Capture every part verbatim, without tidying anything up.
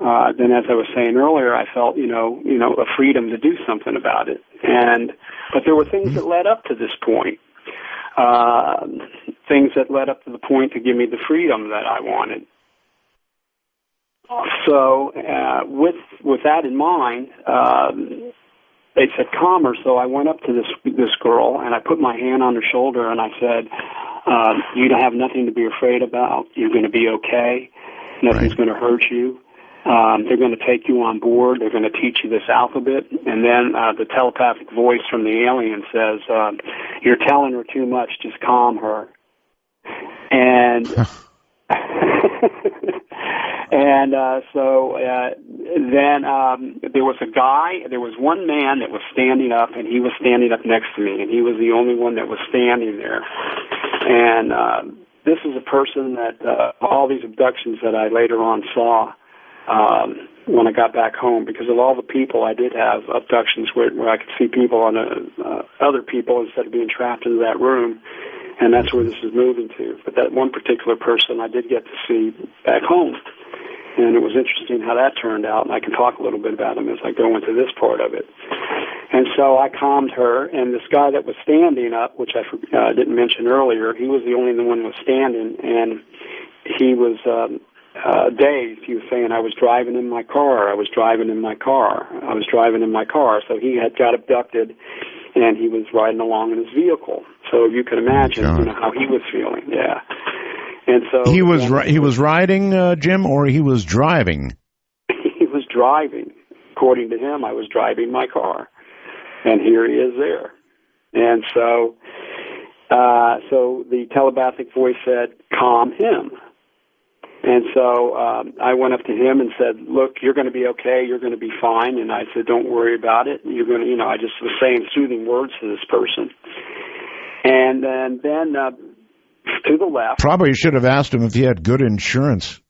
uh, then as I was saying earlier, I felt, you know, you know, a freedom to do something about it. And, but there were things that led up to this point, uh, things that led up to the point to give me the freedom that I wanted. So, uh, with, with that in mind, um, they said, calm her. So I went up to this, this girl and I put my hand on her shoulder and I said, uh, you have nothing to be afraid about. You're going to be okay. Nothing's right. going to hurt you. Um, they're going to take you on board. They're going to teach you this alphabet. And then uh, the telepathic voice from the alien says, uh, you're telling her too much. Just calm her. And and uh, so uh, then um, there was a guy, there was one man that was standing up, and he was standing up next to me, and he was the only one that was standing there. And uh, this is a person that uh, all these abductions that I later on saw um, when I got back home, because of all the people, I did have abductions where, where I could see people on a, uh, other people instead of being trapped into that room, and that's where this is moving to. But that one particular person I did get to see back home, and it was interesting how that turned out, and I can talk a little bit about him as I go into this part of it. And so I calmed her, and this guy that was standing up, which I uh, didn't mention earlier, he was the only one who was standing, and he was um, uh, dazed. He was saying, I was driving in my car, I was driving in my car, I was driving in my car. So he had got abducted, and he was riding along in his vehicle. So you can imagine you know, how he was feeling, yeah. And so he was ri- he was riding, uh, Jim, or he was driving? He was driving. According to him, I was driving my car, and here he is there. And so, uh, so the telepathic voice said, "Calm him." And so um, I went up to him and said, "Look, you're going to be okay. You're going to be fine." And I said, "Don't worry about it. You're going to, you know." I just was saying soothing words to this person, and then then. Uh, To the left. Probably should have asked him if he had good insurance.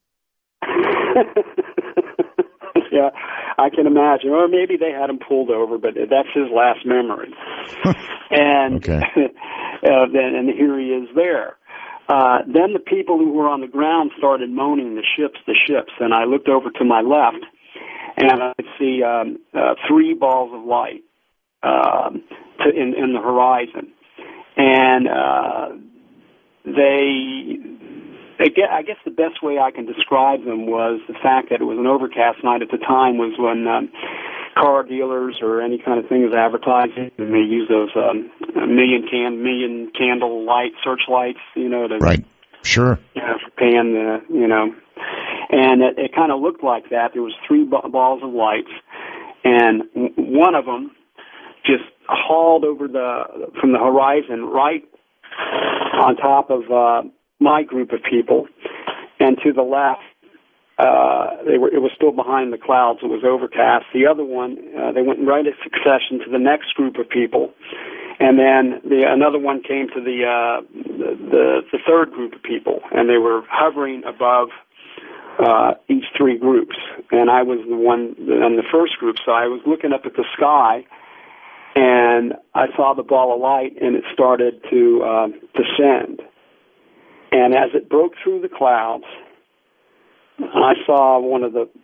Yeah, I can imagine. Or maybe they had him pulled over, but that's his last memory. and okay. uh, then, and here he is there. Uh, then the people who were on the ground started moaning, the ships, the ships. And I looked over to my left, and I could see um, uh, three balls of light um, to, in, in the horizon. And uh, they, they get, I guess the best way I can describe them was the fact that it was an overcast night at the time was when um, car dealers or any kind of thing is advertising, and they use those um, million can million candle light searchlights, you know, to right, sure, you know, pan the, you know, and it, it kind of looked like that. There was three b- balls of lights, and w- one of them just hauled over the from the horizon right on top of uh, my group of people, and to the left, uh, they were. It was still behind the clouds. It was overcast. The other one, uh, they went right in succession to the next group of people, and then the another one came to the, uh, the the the third group of people, and they were hovering above uh, each three groups. And I was the one in the first group, so I was looking up at the sky. And I saw the ball of light, and it started to uh, descend. And as it broke through the clouds, I saw one of the.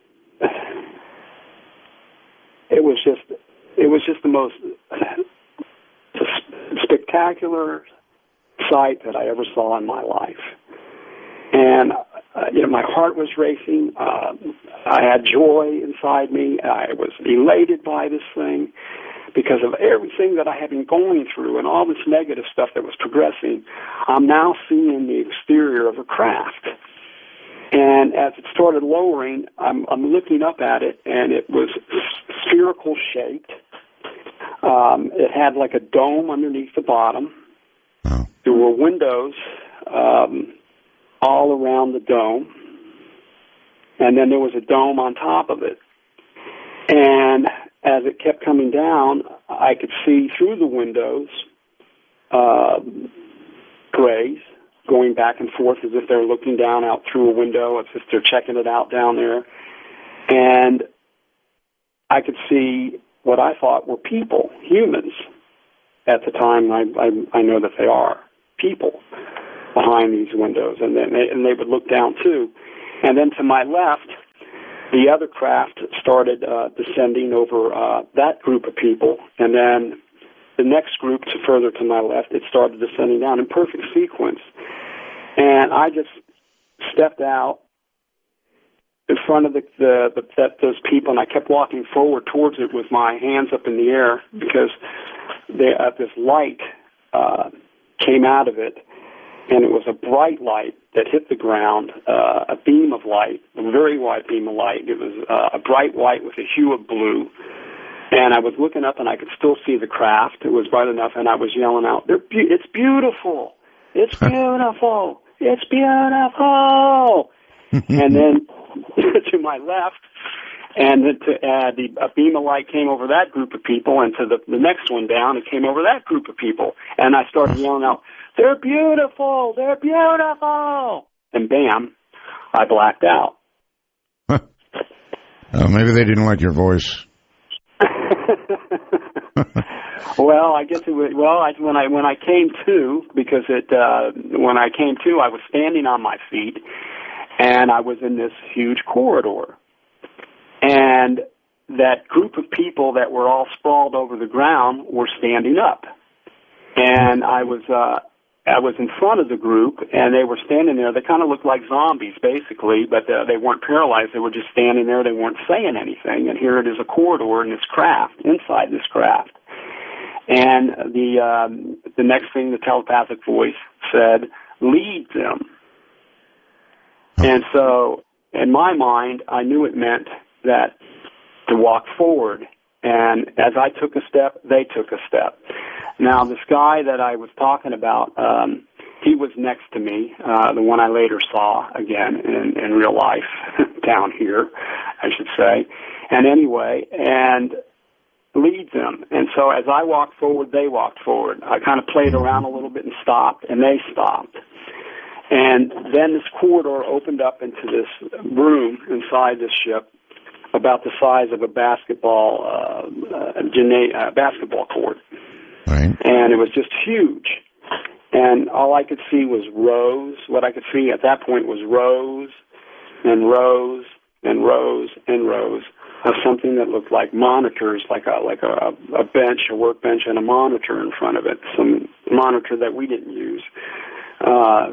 It was just, it was just the most spectacular sight that I ever saw in my life. And uh, you know, my heart was racing. Uh, I had joy inside me. I was elated by this thing, because of everything that I had been going through and all this negative stuff that was progressing. I'm now seeing the exterior of a craft. And as it started lowering, I'm, I'm looking up at it, and it was spherical shaped. Um, it had like a dome underneath the bottom. Oh. There were windows um, all around the dome. And then there was a dome on top of it. And as it kept coming down, I could see through the windows uh, grays going back and forth as if they're looking down out through a window, as if they're checking it out down there. And I could see what I thought were people, humans. At the time, I, I, I know that they are people behind these windows, and then they, and they would look down too. And then to my left, the other craft started uh, descending over uh, that group of people, and then the next group to further to my left, it started descending down in perfect sequence. And I just stepped out in front of the, the, the that, those people, and I kept walking forward towards it with my hands up in the air because they, uh, this light uh, came out of it, and it was a bright light that hit the ground, uh, a beam of light, a very white beam of light. It was uh, a bright white with a hue of blue. And I was looking up, and I could still see the craft. It was bright enough, and I was yelling out, They're be- it's beautiful! It's beautiful! It's beautiful! And then to my left, and then to, uh, the, a beam of light came over that group of people, and to the, the next one down, it came over that group of people. And I started yelling out, They're beautiful! They're beautiful! And bam, I blacked out. uh, maybe they didn't like your voice. Well, I guess it was, well, I, when I when I came to, because it uh, when I came to, I was standing on my feet, and I was in this huge corridor, and that group of people that were all sprawled over the ground were standing up, and I was uh, I was in front of the group, and they were standing there. They kind of looked like zombies, basically, but uh, they weren't paralyzed. They were just standing there. They weren't saying anything. And here it is, a corridor in this craft, inside this craft. And the um, the next thing, the telepathic voice said, "Lead them." And so, in my mind, I knew it meant that to walk forward. And as I took a step, they took a step. Now, this guy that I was talking about, um, he was next to me, uh, the one I later saw again in, in real life, down here, I should say. And anyway, and lead them. And so as I walked forward, they walked forward. I kind of played around a little bit and stopped, and they stopped. And then this corridor opened up into this room inside this ship, about the size of a basketball uh, uh, gymna- uh, basketball court. Right. And it was just huge. And all I could see was rows. What I could see at that point was rows and rows and rows and rows of something that looked like monitors, like a like a, a bench, a workbench, and a monitor in front of it, some monitor that we didn't use. Uh,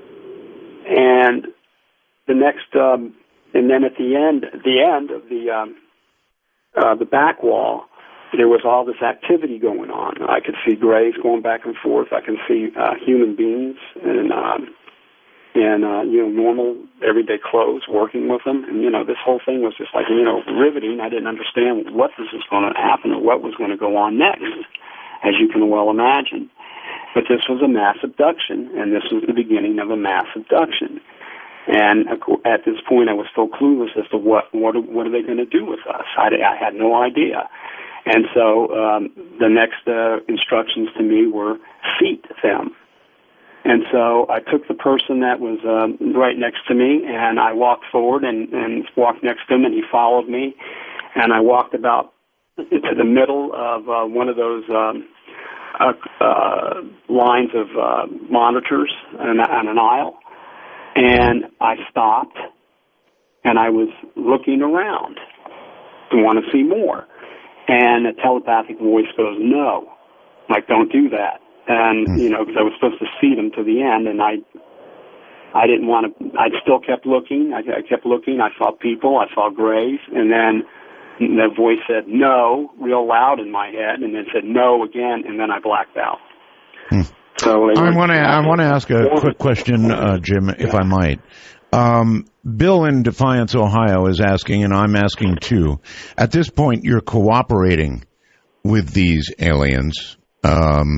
and the next... Um, And then at the end, the end of the um, uh, the back wall, there was all this activity going on. I could see grays going back and forth. I can see uh, human beings and um, and uh, you know normal everyday clothes working with them. And you know this whole thing was just like you know riveting. I didn't understand what this was going to happen or what was going to go on next, as you can well imagine. But this was a mass abduction, and this was the beginning of a mass abduction. And at this point, I was still clueless as to what what what are they going to do with us. I, I had no idea. And so um, the next uh, instructions to me were seat them. And so I took the person that was um, right next to me, and I walked forward and, and walked next to him, and he followed me. And I walked about into the middle of uh, one of those um, uh, uh, lines of uh, monitors on, on an aisle. And I stopped, and I was looking around to want to see more. And a telepathic voice goes, no, like, don't do that. And, you know, because I was supposed to see them to the end, and I I didn't want to, I still kept looking. I, I kept looking. I saw people. I saw grays. And then the voice said, no, real loud in my head, and then said, no again, and then I blacked out. Hmm. So I want to I want to ask a quick question, uh, Jim, if I might. Um, Bill in Defiance, Ohio, is asking, and I'm asking too. At this point, you're cooperating with these aliens, um,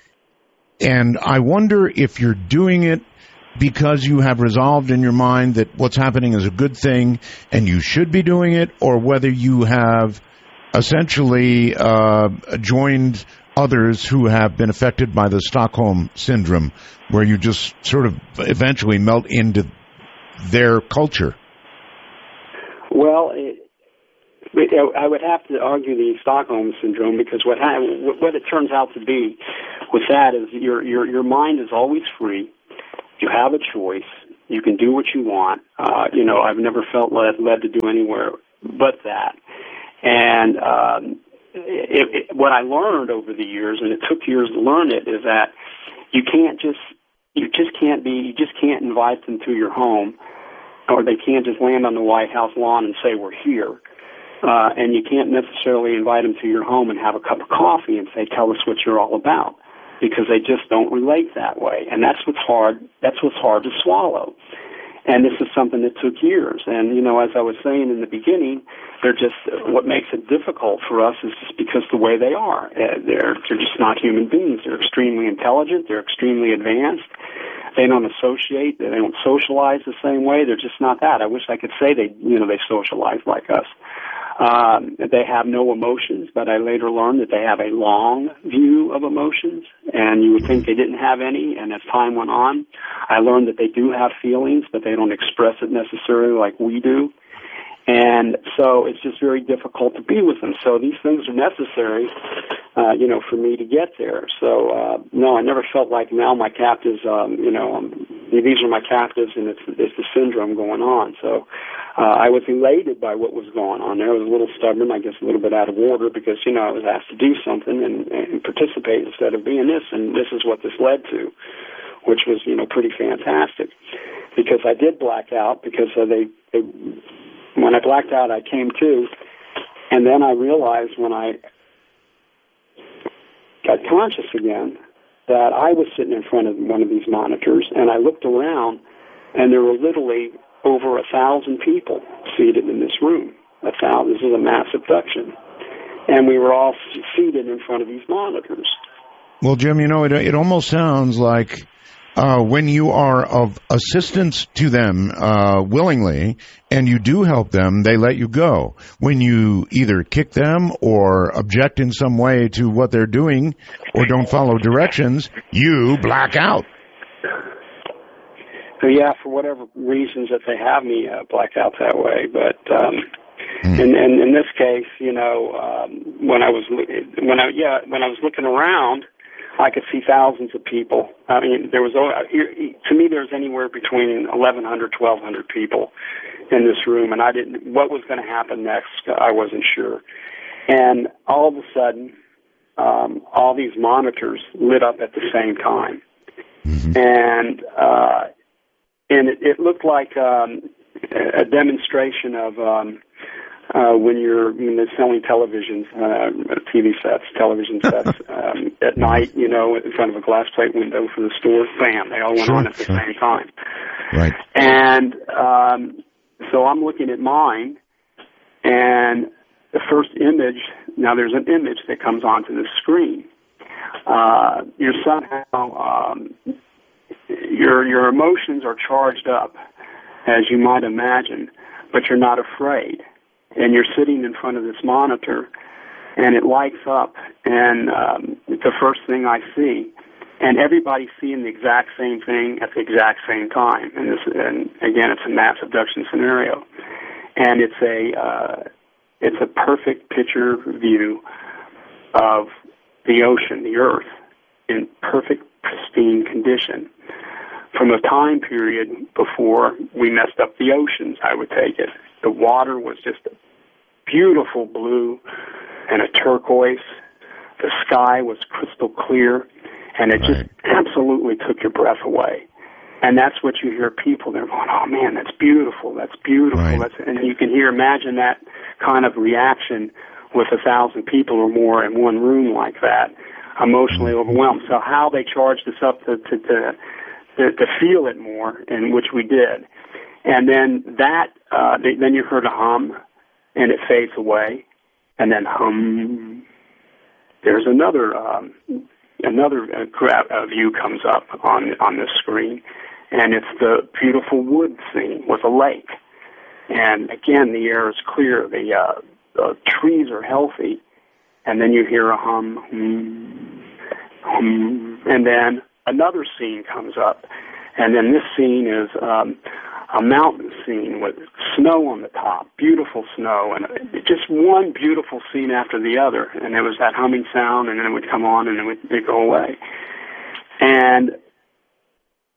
and I wonder if you're doing it because you have resolved in your mind that what's happening is a good thing and you should be doing it, or whether you have essentially uh, joined others who have been affected by the Stockholm Syndrome, where you just sort of eventually melt into their culture. Well, it, I would have to argue the Stockholm Syndrome, because what ha- what it turns out to be with that is your your your mind is always free. You have a choice. You can do what you want. Uh, you know, I've never felt led, led to do anywhere but that. And um, it, it, what I learned over the years, and it took years to learn it, is that you can't just, you just can't be, you just can't invite them to your home, or they can't just land on the White House lawn and say, we're here. Uh, and you can't necessarily invite them to your home and have a cup of coffee and say, tell us what you're all about, because they just don't relate that way. And that's what's hard, that's what's hard to swallow. And this is something that took years. And, you know, as I was saying in the beginning, they're just, what makes it difficult for us is just because the way they are. Uh, they're, they're just not human beings. They're extremely intelligent. They're extremely advanced. They don't associate. They don't socialize the same way. They're just not that. I wish I could say they, you know, they socialize like us. Um, they have no emotions, but I later learned that they have a long view of emotions, and you would think they didn't have any, and as time went on, I learned that they do have feelings, but they don't express it necessarily like we do. And so it's just very difficult to be with them. So these things are necessary, uh, you know, for me to get there. So, uh, no, I never felt like now my captives, um, you know, um, these are my captives and it's, it's the syndrome going on. So uh, I was elated by what was going on there. I was a little stubborn, I guess a little bit out of order because, you know, I was asked to do something and, and participate instead of being this. And this is what this led to, which was, you know, pretty fantastic because I did black out because uh, they, they, when I blacked out, I came to, and then I realized when I got conscious again that I was sitting in front of one of these monitors, and I looked around, and there were literally over a thousand people seated in this room. A thousand. This is a mass abduction, and we were all seated in front of these monitors. Well, Jim, you know, it it almost sounds like Uh, when you are of assistance to them uh, willingly and you do help them, they let you go. When you either kick them or object in some way to what they're doing or don't follow directions, you black out. So, yeah, for whatever reasons that they have me uh, black out that way. But um, mm. in, in, in this case, you know, um, when I was when I yeah when I was looking around, I could see thousands of people. I mean, there was, to me, there was anywhere between eleven hundred, twelve hundred people in this room, and I didn't, what was going to happen next, I wasn't sure. And all of a sudden, um, all these monitors lit up at the same time. Mm-hmm. And, uh, and it, it looked like, um, a demonstration of, um, Uh, when you're when they're selling televisions, uh, T V sets, television sets um, at night, you know, in front of a glass plate window for the store, bam, they all went sure, on at the sure. same time. Right. And um, so I'm looking at mine, and the first image, now there's an image that comes onto the screen. Uh, you're somehow, um, your your emotions are charged up, as you might imagine, but you're not afraid. And you're sitting in front of this monitor, and it lights up, and um, it's the first thing I see. And everybody's seeing the exact same thing at the exact same time. And, this, and again, it's a mass abduction scenario. And it's a uh, it's a perfect picture view of the ocean, the earth, in perfect, pristine condition. From a time period before we messed up the oceans, I would take it. The water was just a beautiful blue and a turquoise. The sky was crystal clear, and it right. just absolutely took your breath away. And that's what you hear people, they're going, oh, man, that's beautiful, that's beautiful. Right. That's, and you can hear, imagine that kind of reaction with a thousand people or more in one room like that, emotionally mm-hmm. overwhelmed. So how they charged us up to, to, to, to, to feel it more, and which we did. And then that, uh, they, then you heard a hum, and it fades away, and then hum. There's another um, another uh, gra- uh, view comes up on on this screen, and it's the beautiful wood scene with a lake. And again, the air is clear, the, uh, the trees are healthy, and then you hear a hum, hum, hum, and then another scene comes up, and then this scene is um, a mountain scene with snow on the top, beautiful snow, and just one beautiful scene after the other. And there was that humming sound, and then it would come on, and then it would it'd go away. And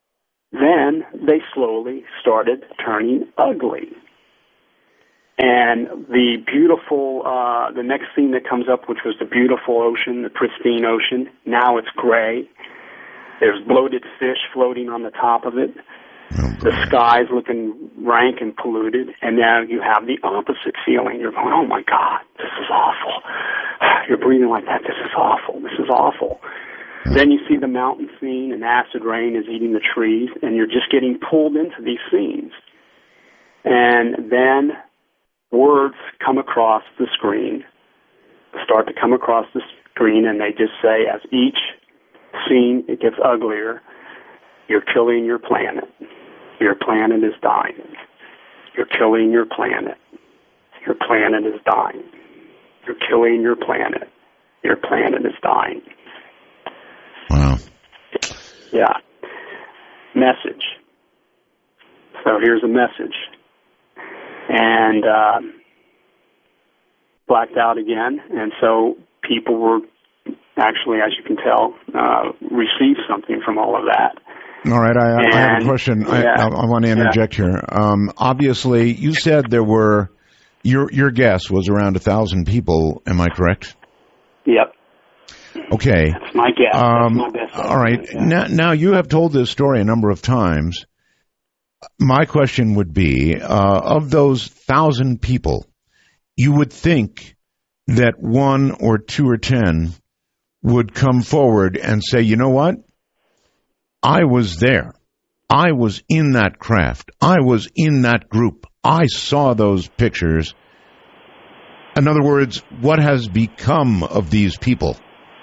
then they slowly started turning ugly. And the beautiful, uh, the next scene that comes up, which was the beautiful ocean, the pristine ocean, now it's gray. There's bloated fish floating on the top of it. Oh, the sky's looking rank and polluted. And now you have the opposite feeling. You're going, oh, my God, this is awful. You're breathing like that. This is awful. This is awful. Then you see the mountain scene, and acid rain is eating the trees, and you're just getting pulled into these scenes. And then words come across the screen, start to come across the screen, and they just say, as each scene it gets uglier, you're killing your planet. Your planet is dying. You're killing your planet. Your planet is dying. You're killing your planet. Your planet is dying. Wow. Yeah. Message. So here's a message. And uh, blacked out again. And so people were actually, as you can tell, uh, received something from all of that. All right, I, and, I have a question. Yeah, I, I want to interject yeah. here. Um, obviously, you said there were, your your guess was around a thousand people. Am I correct? Yep. Okay. That's my guess. Um, That's my best all right. Yeah. Now, now, you have told this story a number of times. My question would be, uh, of those thousand people, you would think that one or two or ten would come forward and say, you know what? I was there. I was in that craft. I was in that group. I saw those pictures. In other words, what has become of these people?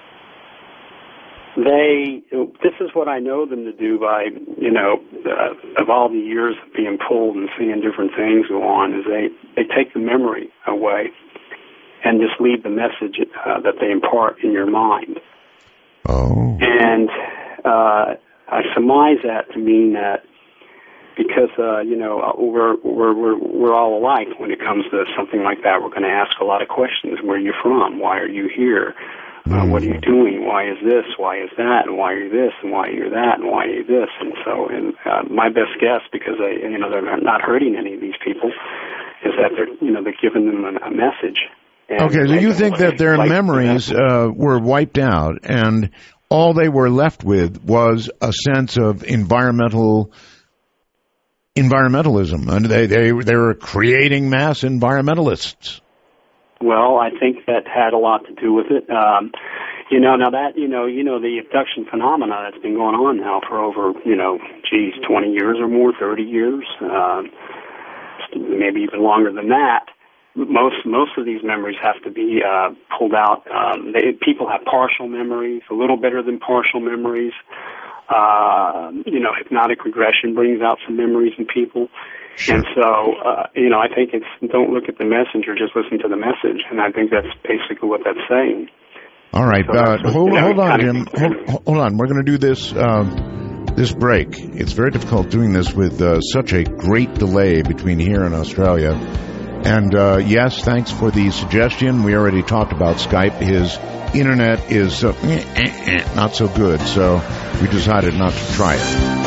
They, this is what I know them to do by, you know, uh, of all the years of being pulled and seeing different things go on, is they, they take the memory away and just leave the message uh, that they impart in your mind. Oh. And uh, I surmise that to mean that because, uh, you know, we're, we're, we're, we're all alike when it comes to something like that. We're going to ask a lot of questions. Where are you from? Why are you here? Uh, what are you doing? Why is this? Why is that? And why are you this? And why are you that? And why are you this? And so, and uh, my best guess, because I, you know, they're not hurting any of these people, is that they're, you know, they're giving them a, a message. Okay, so you think that their memories uh, were wiped out, and all they were left with was a sense of environmental environmentalism, and they they they were creating mass environmentalists. Well, I think that had a lot to do with it. Um, you know, now that, you know, you know, the abduction phenomena that's been going on now for over, you know, geez, twenty years or more, thirty years, uh, maybe even longer than that. Most most of these memories have to be uh, pulled out. Um, they, people have partial memories, a little better than partial memories. Uh, you know, hypnotic regression brings out some memories in people. Sure. And so, uh, you know, I think it's don't look at the messenger, just listen to the message. And I think that's basically what that's saying. All right. So uh, hold, you know, hold on, Jim. Hold, hold on. We're going to do this um, this break. It's very difficult doing this with uh, such a great delay between here and Australia. And, uh, yes, thanks for the suggestion. We already talked about Skype. His internet is uh, eh, eh, eh, not so good, so we decided not to try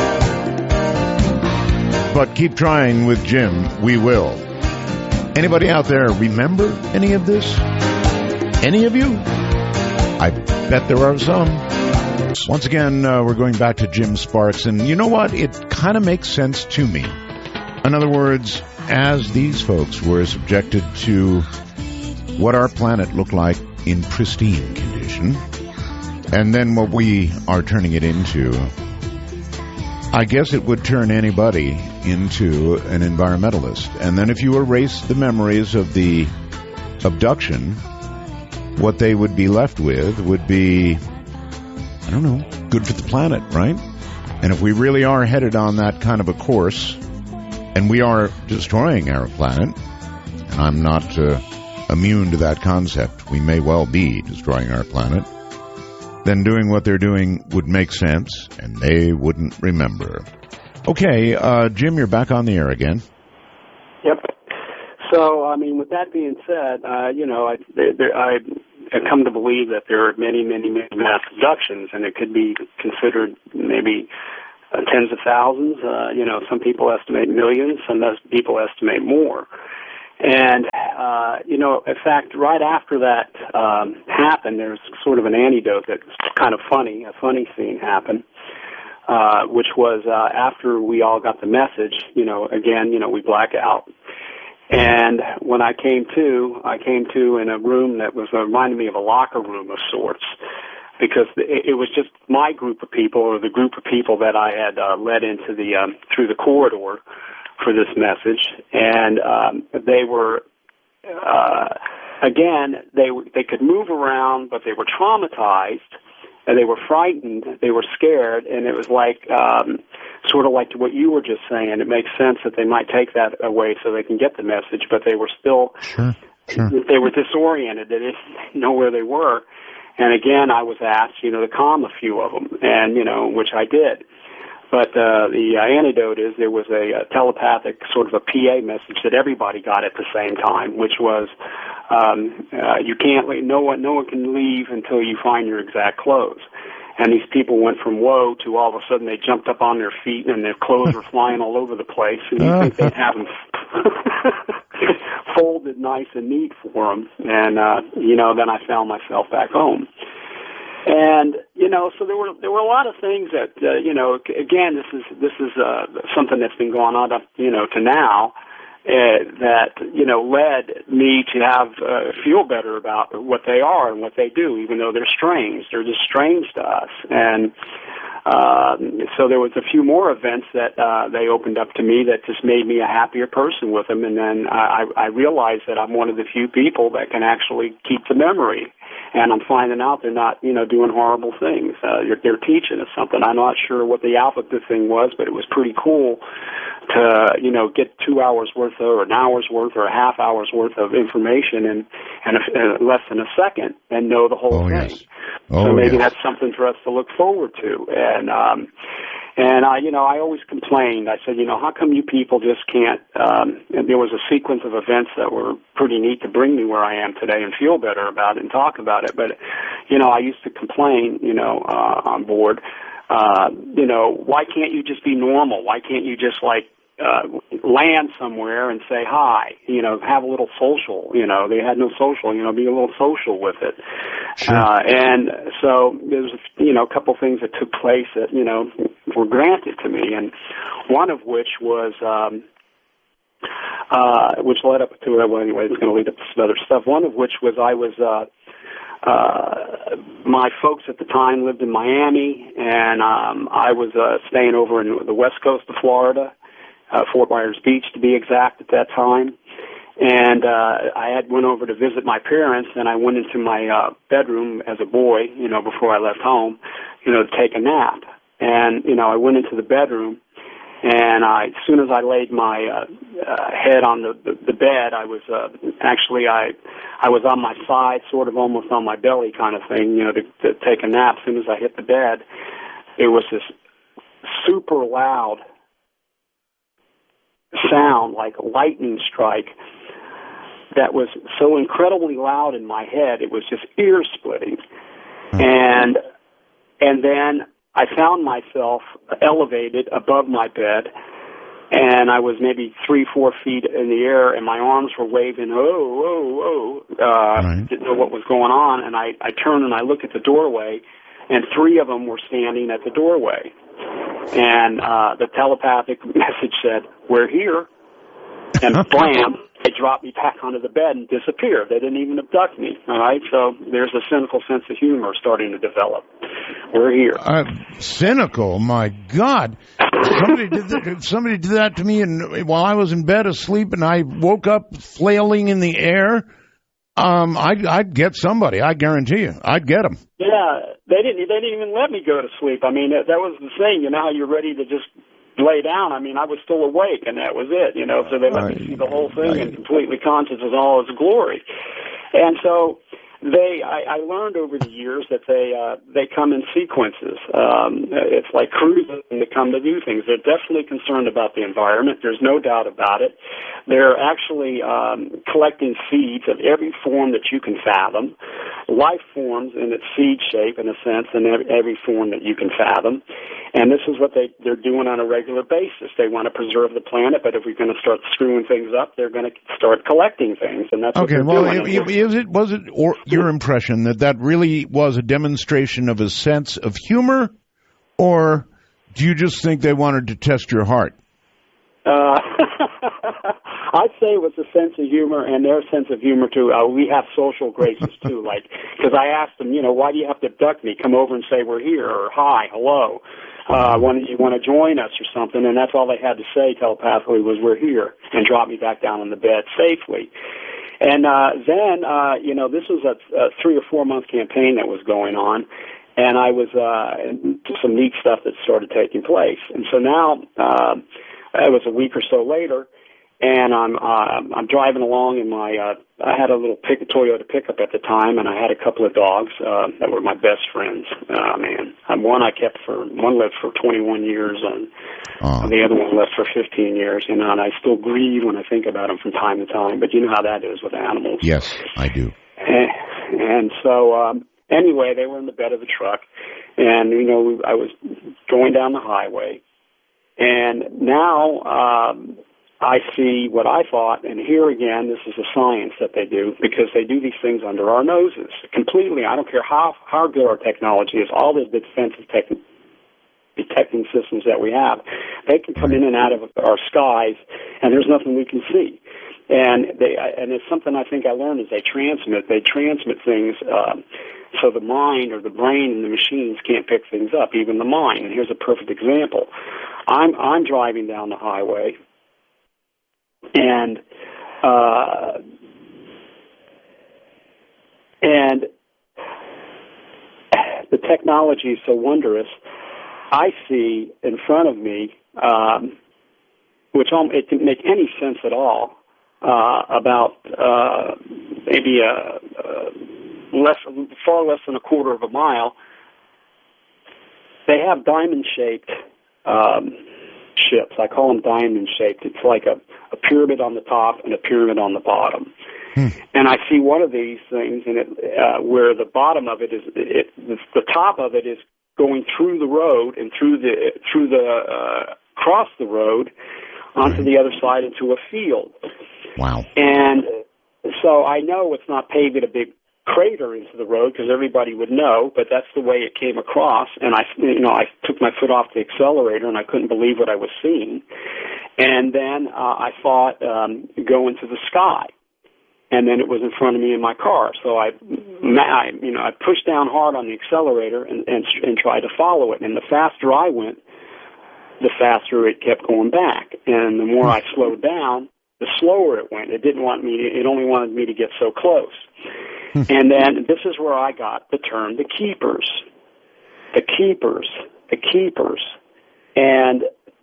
it. But keep trying with Jim. We will. Anybody out there remember any of this? Any of you? I bet there are some. Once again, uh, we're going back to Jim Sparks. And you know what? It kind of makes sense to me. In other words, as these folks were subjected to what our planet looked like in pristine condition, and then what we are turning it into, I guess it would turn anybody into an environmentalist. And then if you erase the memories of the abduction, what they would be left with would be, I don't know, good for the planet, right? And if we really are headed on that kind of a course, and we are destroying our planet, and I'm not uh, immune to that concept, we may well be destroying our planet, then doing what they're doing would make sense, and they wouldn't remember. Okay, uh, Jim, you're back on the air again. Yep. So, I mean, with that being said, uh, you know, I, there, I have come to believe that there are many, many, many mass abductions, and it could be considered maybe uh, tens of thousands. Uh, you know, some people estimate millions, some people estimate more. And, uh, you know, in fact, right after that um, happened, there's sort of an anecdote that's kind of funny. A funny scene happened, uh, which was uh, after we all got the message, you know, again, you know, we black out. And when I came to, I came to in a room that was uh, reminded me of a locker room of sorts, because it, it was just my group of people, or the group of people that I had uh, led into the um, through the corridor for this message, and um, they were, uh, again, they they could move around, but they were traumatized, and they were frightened, they were scared, and it was like, um, sort of like what you were just saying. It makes sense that they might take that away so they can get the message, but they were still, sure, sure. they were disoriented, they didn't know where they were. And again, I was asked, you know, to calm a few of them, and, you know, which I did. But uh, the uh, antidote is there was a, a telepathic sort of a P A message that everybody got at the same time, which was um, uh, you can't leave, no one no one can leave until you find your exact clothes. And these people went from whoa to all of a sudden they jumped up on their feet and their clothes were flying all over the place. And you think they'd have them folded nice and neat for them. And, uh, you know, then I found myself back home. And, you know, so there were there were a lot of things that, uh, you know, again, this is this is uh, something that's been going on up, you know, to now, uh, that, you know, led me to have uh, feel better about what they are and what they do, even though they're strange. They're just strange to us. And um, so there was a few more events that uh, they opened up to me that just made me a happier person with them. And then I, I realized that I'm one of the few people that can actually keep the memory. And I'm finding out they're not, you know, doing horrible things. Uh, they're, they're teaching us something. I'm not sure what the alphabet thing was, but it was pretty cool to, you know, get two hours worth of, or an hour's worth, or a half hour's worth of information in, in, a, in less than a second and know the whole oh, thing. Yes. Oh, so maybe yes. that's something for us to look forward to. And, um, And, I, you know, I always complained. I said, you know, how come you people just can't, um, and there was a sequence of events that were pretty neat to bring me where I am today and feel better about it and talk about it. But, you know, I used to complain, you know, uh, on board, uh, you know, why can't you just be normal? Why can't you just, like, uh, land somewhere and say hi, you know, have a little social, you know, they had no social, you know, be a little social with it. Sure. Uh, and so there's, you know, a couple things that took place that, you know, were granted to me. And one of which was, um, uh, which led up to, well, anyway, it's going to lead up to some other stuff. One of which was I was, uh, uh, my folks at the time lived in Miami, and, um, I was, uh, staying over in the west coast of Florida. Uh, Fort Myers Beach, to be exact, at that time. And uh, I had went over to visit my parents, and I went into my uh, bedroom as a boy, you know, before I left home, you know, to take a nap. And, you know, I went into the bedroom, and I, as soon as I laid my uh, uh, head on the, the, the bed, I was uh, actually, I I was on my side, sort of almost on my belly kind of thing, you know, to, to take a nap. As soon as I hit the bed, there was this super loud sound, like a lightning strike, that was so incredibly loud in my head, it was just ear-splitting. Mm-hmm. And and then I found myself elevated above my bed, and I was maybe three, four feet in the air, and my arms were waving, oh, oh, oh, uh, right. Didn't know what was going on, and I, I turned and I looked at the doorway, and three of them were standing at the doorway. And uh, the telepathic message said, we're here. And blam, they dropped me back onto the bed and disappeared. They didn't even abduct me, all right? So there's a cynical sense of humor starting to develop. We're here. Uh, cynical? My God. Somebody did that, somebody did that to me and while I was in bed asleep, and I woke up flailing in the air. Um, I'd, I'd get somebody. I guarantee you. I'd get them. Yeah, they didn't. They didn't even let me go to sleep. I mean, that, that was the thing. You know how you're ready to just lay down. I mean, I was still awake, and that was it. You know, so they let I, me see the whole thing I, and completely conscious of all its glory. And so they, I, I learned over the years that they uh, they come in sequences. Um, it's like cruising to come to do things. They're definitely concerned about the environment. There's no doubt about it. They're actually um, collecting seeds of every form that you can fathom, life forms in its seed shape, in a sense, in every, every form that you can fathom. And this is what they, they're doing on a regular basis. They want to preserve the planet, but if we're going to start screwing things up, they're going to start collecting things, and that's okay, what they're well, doing. Is it, was it or your impression that that really was a demonstration of a sense of humor, or do you just think they wanted to test your heart? Uh, I'd say it was a sense of humor and their sense of humor, too. Uh, we have social graces, too, like, because I asked them, you know, why do you have to abduct me? Come over and say we're here, or hi, hello. Uh, when you want to join us or something, and that's all they had to say telepathically was we're here, and drop me back down on the bed safely. And uh, then, uh, you know, this was a, a three or four month campaign that was going on, and I was uh, some neat stuff that started taking place. And so now, uh, it was a week or so later, and I'm uh, I'm driving along in my uh, I had a little pick, Toyota pickup at the time, and I had a couple of dogs uh, that were my best friends. Uh, man, one I kept for one lived for twenty-one years, and uh. the other one lived for fifteen years. You know, and I still grieve when I think about them from time to time. But you know how that is with animals. Yes, I do. And, and so um, anyway, they were in the bed of the truck, and you know I was going down the highway, and now. Um, I see what I thought, and here again, this is a science that they do, because they do these things under our noses completely. I don't care how how good our technology is, all the defensive tech, detecting systems that we have, they can come in and out of our skies, and there's nothing we can see. And they and it's something I think I learned is they transmit. They transmit things um, so the mind or the brain and the machines can't pick things up, even the mind. And here's a perfect example. I'm I'm driving down the highway. And uh, and the technology is so wondrous. I see in front of me, um, which it didn't make any sense at all, uh, about uh, maybe a, a less, far less than a quarter of a mile. They have diamond-shaped um, ships. I call them diamond-shaped. It's like a, a pyramid on the top and a pyramid on the bottom. Hmm. And I see one of these things, and it, uh, where the bottom of it is, it, the top of it is going through the road and through the through the uh, across the road onto right. the other side into a field. Wow! And so I know it's not paving a big crater into the road because everybody would know, but that's the way it came across. And I, you know, I took my foot off the accelerator, and I couldn't believe what I was seeing. And then uh, I thought, um, go into the sky. And then it was in front of me in my car. So I, I you know, I pushed down hard on the accelerator and, and, and tried to follow it. And the faster I went, the faster it kept going back. And the more I slowed down, the slower it went. It didn't want me to, it only wanted me to get so close. And then this is where I got the term the keepers. The keepers. The keepers. And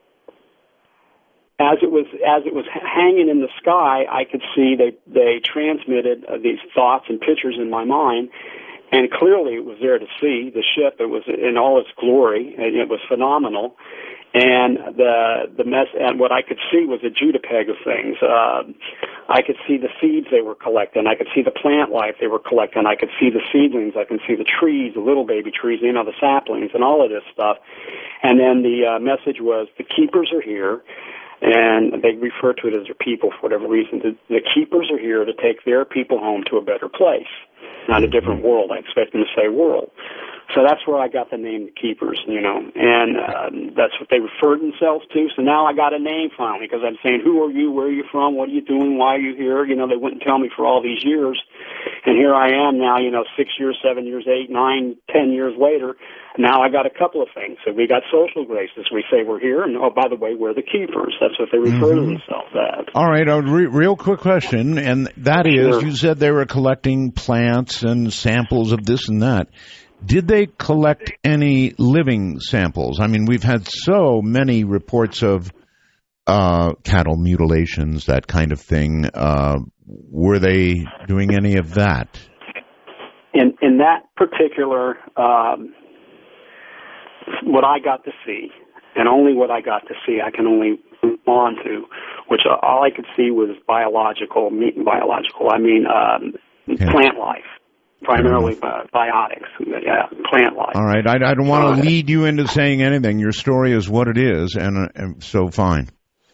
As it was as it was hanging in the sky, I could see they they transmitted uh, these thoughts and pictures in my mind, and clearly it was there to see. The ship, it was in all its glory, and it was phenomenal. And the the mess and what I could see was a Judapeg of things. Uh, I could see the seeds they were collecting. I could see the plant life they were collecting. I could see the seedlings. I can see the trees, the little baby trees, you know, the saplings, and all of this stuff. And then the uh, message was the keepers are here. And they refer to it as their people for whatever reason. The, the keepers are here to take their people home to a better place, not a different world. I expect them to say world. So that's where I got the name the Keepers, you know, and um, that's what they referred themselves to. So now I got a name finally because I'm saying, who are you, where are you from, what are you doing, why are you here? You know, they wouldn't tell me for all these years. And here I am now, you know, six years, seven years, eight, nine, ten years later. Now I got a couple of things. So we got social graces. We say we're here, and oh, by the way, we're the keepers. That's what they refer mm-hmm. to themselves as. All right, a re- real quick question, and that is, sure. you said they were collecting plants and samples of this and that. Did they collect any living samples? I mean, we've had so many reports of uh, cattle mutilations, that kind of thing. Uh, were they doing any of that? in that particular, um, what I got to see, and only what I got to see, I can only move on to, which all I could see was biological, biological, I mean um, okay. plant life. Primarily uh, biotics, yeah, plant life. All right, I, I don't want to uh, lead you into saying anything. Your story is what it is, and, uh, and so fine.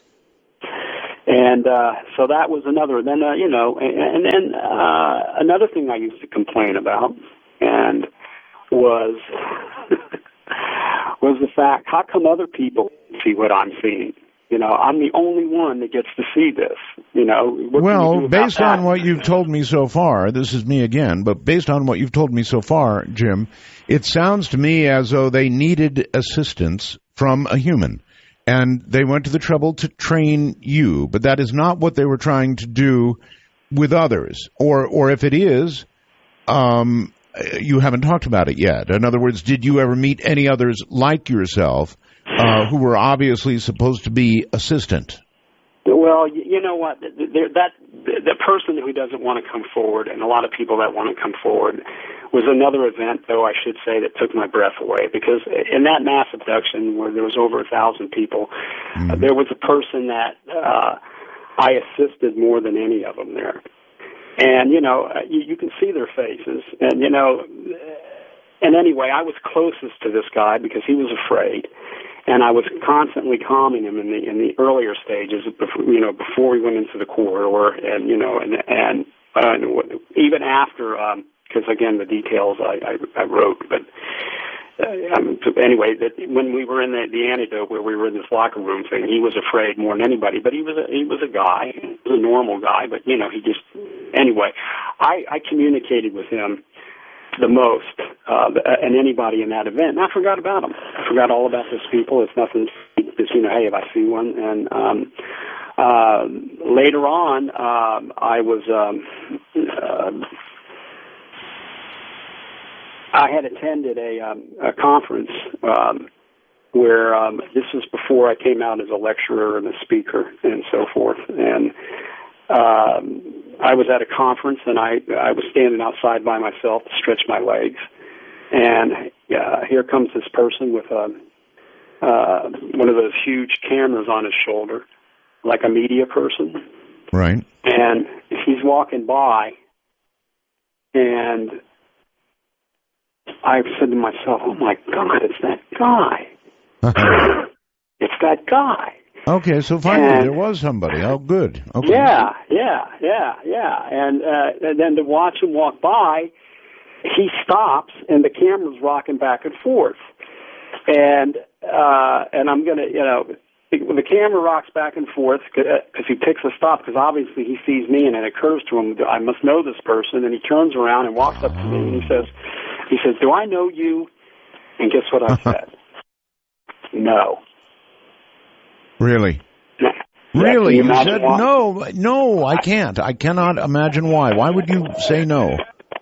And uh, so that was another. Then uh, you know, and then uh, another thing I used to complain about, and was was the fact: how come other people see what I'm seeing? You know, I'm the only one that gets to see this, you know. What well, based that? on what you've told me so far, this is me again, but based on what you've told me so far, Jim, it sounds to me as though they needed assistance from a human, and they went to the trouble to train you, but that is not what they were trying to do with others. Or, or if it is, um, you haven't talked about it yet. In other words, did you ever meet any others like yourself Uh, who were obviously supposed to be assistant? Well, you know what? That the person who doesn't want to come forward, and a lot of people that want to come forward, was another event, though I should say, that took my breath away. Because in that mass abduction, where there was over a thousand people, mm-hmm. uh, there was a person that uh, I assisted more than any of them there. And you know, uh, you, you can see their faces, and you know. And anyway, I was closest to this guy because he was afraid, and I was constantly calming him in the in the earlier stages, before, you know, before we went into the corridor, and you know, and and uh, even after, because um, again, the details I, I, I wrote, but uh, um, anyway, that when we were in the, the antidote where we were in this locker room thing, he was afraid more than anybody, but he was a, he was a guy, he was a normal guy, but you know, he just anyway, I, I communicated with him the most, uh, and anybody in that event. And I forgot about them. I forgot all about those people. It's nothing, just, you know, hey, if I see one. And um, uh, later on, um, I was, um, uh, I had attended a, um, a conference um, where um, this was before I came out as a lecturer and a speaker and so forth. And um, I was at a conference, and I I was standing outside by myself to stretch my legs, and uh, here comes this person with a uh, one of those huge cameras on his shoulder, like a media person. Right. And he's walking by, and I said to myself, "Oh my God, it's that guy! It's that guy!" Okay, so finally and, there was somebody. Oh, good. Okay. Yeah, yeah, yeah, yeah. And, uh, and then to watch him walk by, he stops, and the camera's rocking back and forth. And uh, and I'm going to, you know, when the camera rocks back and forth, because he picks a stop, because obviously he sees me, and it occurs to him, I must know this person, and he turns around and walks up to me, and he says, he says, "Do I know you?" And guess what I said? No. Really? Yeah, really? You said why? no. No, I can't. I cannot imagine why. Why would you say no?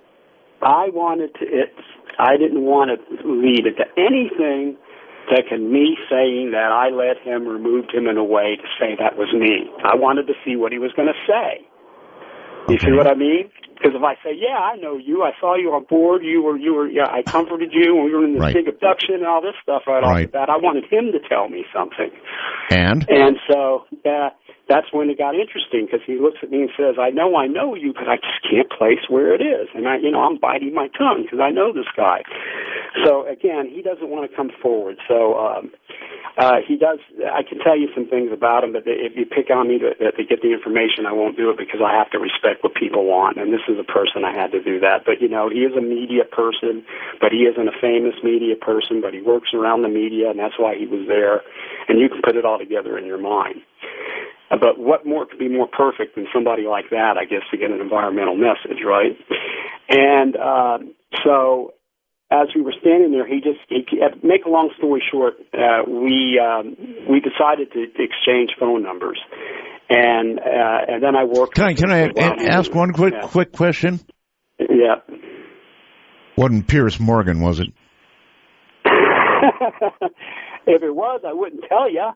I wanted to, it's, I didn't want to lead it to anything that can me saying that I let him or moved him in a way to say that was me. I wanted to see what he was going to say. You okay. see what I mean? Because if I say, yeah, I know you, I saw you on board, you were, you were, yeah, I comforted you, and we were in this right. big abduction and all this stuff right, right. off the bat, I wanted him to tell me something. And? And so, uh, that's when it got interesting, because he looks at me and says, I know I know you, but I just can't place where it is. And I, you know, I'm biting my tongue, because I know this guy. So, again, he doesn't want to come forward. So, um, uh, he does, I can tell you some things about him, but if you pick on me to, to get the information, I won't do it, because I have to respect what people want. And this is a person I had to do that. But, you know, he is a media person, but he isn't a famous media person, but he works around the media, and that's why he was there. And you can put it all together in your mind. But what more could be more perfect than somebody like that, I guess, to get an environmental message, right? And uh, so as we were standing there, he just, he, make a long story short, uh, we um, we decided to, to exchange phone numbers. And uh, and then I worked... Can I, can I ask one quick yeah. quick question? Yeah. Wasn't Pierce Morgan, was it? If it was, I wouldn't tell you.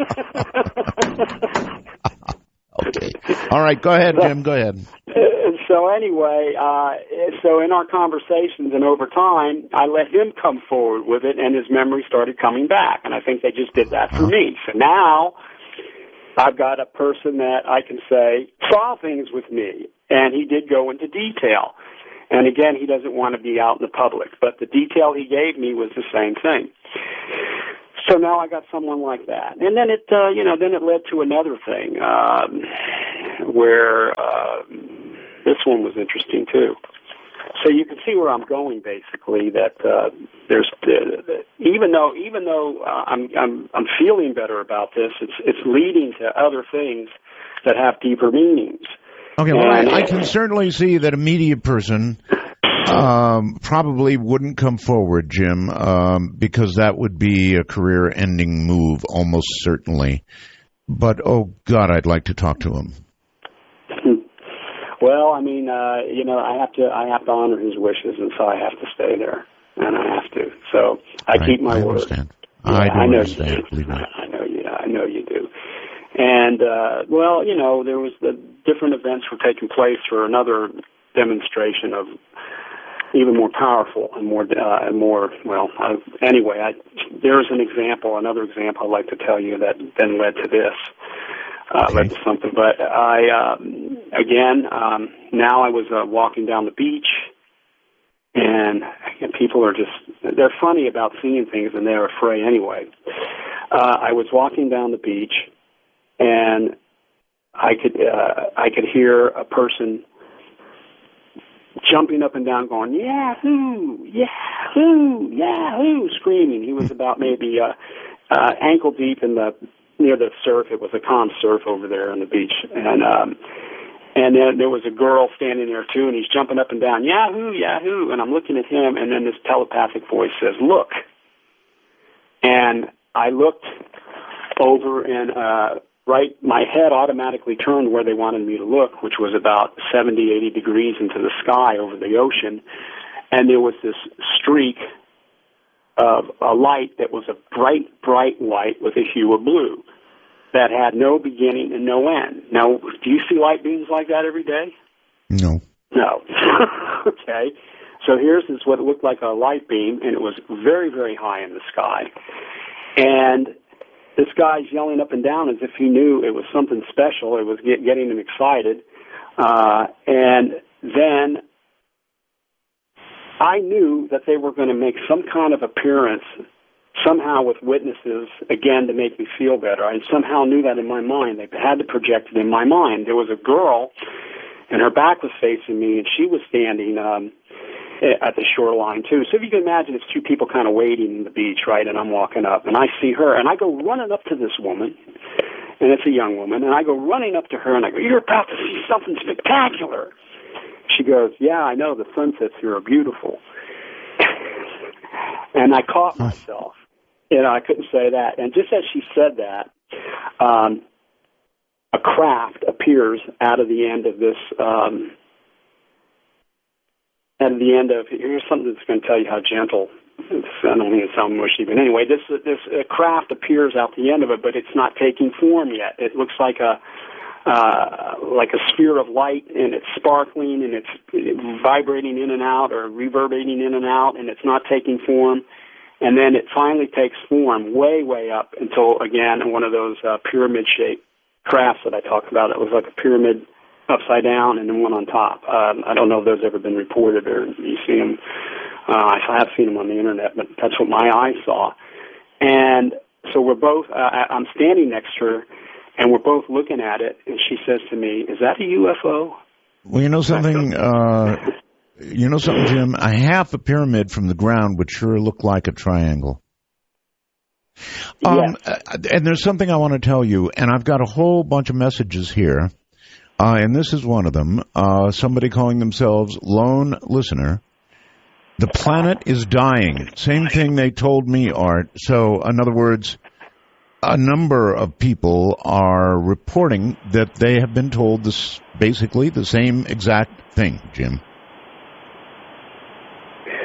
Okay. All right. Go ahead, Jim. Go ahead. So so anyway, uh, so in our conversations and over time, I let him come forward with it, and his memory started coming back. And I think they just did that for me. So now I've got a person that I can say saw things with me, and he did go into detail. And again, he doesn't want to be out in the public, but the detail he gave me was the same thing. So now I got someone like that. And then it, uh, you know, then it led to another thing, um, where, uh, this one was interesting too. So you can see where I'm going, basically, that, uh, there's, uh, even though, even though, uh, I'm, I'm, I'm feeling better about this, it's, it's leading to other things that have deeper meanings. Okay, well, I, I can certainly see that a media person um, probably wouldn't come forward, Jim, um, because that would be a career-ending move, almost certainly. But, oh, God, I'd like to talk to him. Well, I mean, uh, you know, I have to I have to honor his wishes, and so I have to stay there, and I have to. So I, I keep my I word. Understand. Yeah, I do I know understand. You do. I, I know you. I know you do. And, uh, well, you know, there was the different events were taking place for another demonstration of even more powerful and more, uh, and more, well, uh, anyway, I, there's an example, another example I'd like to tell you that then led to this, uh, okay. led to something. But I, um, again, um, now I was uh, walking down the beach, and, and people are just, they're funny about seeing things, and they're afraid anyway. Uh, I was walking down the beach, and I could uh, I could hear a person jumping up and down, going Yahoo, Yahoo, Yahoo, screaming. He was about maybe uh, uh, ankle deep in the near the surf. It was a calm surf over there on the beach, and um, and then there was a girl standing there too, and he's jumping up and down, Yahoo, Yahoo, and I'm looking at him, and then this telepathic voice says, "Look," and I looked over and. Uh, Right, my head automatically turned where they wanted me to look, which was about seventy, eighty degrees into the sky over the ocean, and there was this streak of a light that was a bright, bright white with a hue of blue that had no beginning and no end. Now, do you see light beams like that every day? No. No. Okay. So here's this, what looked like a light beam, and it was very, very high in the sky. And this guy's yelling up and down as if he knew it was something special. It was get, getting him excited. Uh, and then I knew that they were going to make some kind of appearance somehow with witnesses, again, to make me feel better. I somehow knew that in my mind. They had to project it in my mind. There was a girl, and her back was facing me, and she was standing um, at the shoreline, too. So if you can imagine, it's two people kind of waiting on the beach, right, and I'm walking up, and I see her, and I go running up to this woman, and it's a young woman, and I go running up to her, and I go, "You're about to see something spectacular." She goes, "Yeah, I know, the sunsets here are beautiful." And I caught myself. You know, I couldn't say that. And just as she said that, um, a craft appears out of the end of this um At the end of, here's something that's going to tell you how gentle, it's, I don't mean it sounds mushy, but anyway, this this uh, craft appears out the end of it, but it's not taking form yet. It looks like a uh, like a sphere of light, and it's sparkling, and it's vibrating in and out, or reverberating in and out, and it's not taking form. And then it finally takes form way, way up until, again, one of those uh, pyramid-shaped crafts that I talked about. It was like a pyramid upside down and then one on top. Um, I don't know if those ever been reported or you see them. Uh, I have seen them on the internet, but that's what my eyes saw. And so we're both, uh, I'm standing next to her, and we're both looking at it, and she says to me, "Is that a U F O?" Well, you know something, uh, you know something, Jim? A half a pyramid from the ground would sure look like a triangle. Um, yes. And there's something I want to tell you, and I've got a whole bunch of messages here. Uh, and this is one of them, uh, somebody calling themselves Lone Listener. The planet is dying. Same thing they told me, Art. So, in other words, a number of people are reporting that they have been told this, basically the same exact thing, Jim.